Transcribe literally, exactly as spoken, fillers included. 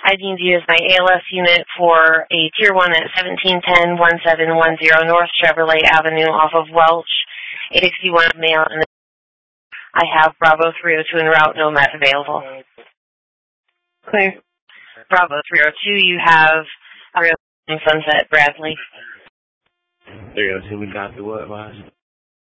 I need you as my A L S unit for a Tier one at seventeen ten one seven one zero North Chevrolet Avenue off of Welch, eight sixty-one mail, and I have Bravo three oh two en route, no meth available. Clear. Bravo three oh two, you have Sunset Bradley. three oh two, we got the what, Boss?